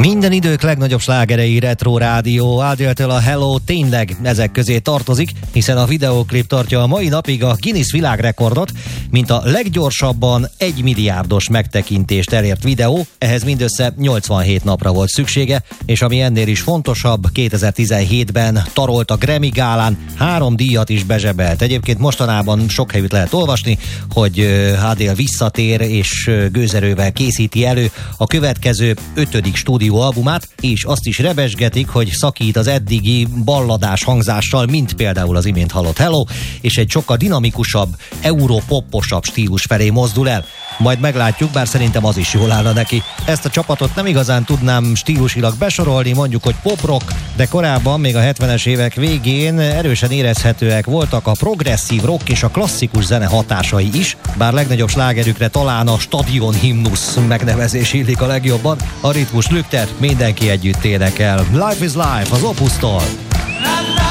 Minden idők legnagyobb slágerei Retro Rádió. Adéltől a Hello tényleg ezek közé tartozik, hiszen a videóklip tartja a mai napig a Guinness világrekordot, mint a leggyorsabban 1 milliárdos megtekintést elért videó. Ehhez mindössze 87 napra volt szüksége, és ami ennél is fontosabb, 2017-ben tarolt a Grammy gálán, 3 díjat is bezsebelt. Egyébként mostanában sok helyütt lehet olvasni, hogy Adél visszatér és gőzerővel készíti elő a következő 5. stúdióalbumát, és azt is rebesgetik, hogy szakít az eddigi balladás hangzással, mint például az imént hallott Hello, és egy sokkal dinamikusabb, europopposabb stílus felé mozdul el. Majd meglátjuk, bár szerintem az is jól állna neki. Ezt a csapatot nem igazán tudnám stílusilag besorolni, mondjuk, hogy pop-rock, de korábban, még a 70-es évek végén erősen érezhetőek voltak a progresszív rock és a klasszikus zene hatásai is, bár legnagyobb slágerükre talán a Stadion himnusz megnevezés illik a legjobban. A ritmus lüktet, mindenki együtt énekel. Life is Life az Opustól.